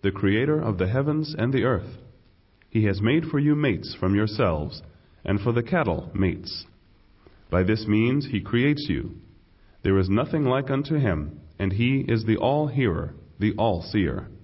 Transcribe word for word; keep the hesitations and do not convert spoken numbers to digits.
the Creator of the heavens and the earth. He has made for you mates from yourselves, and for the cattle mates. By this means He creates you. There is nothing like unto Him, and He is the All-Hearer, the All-Seer.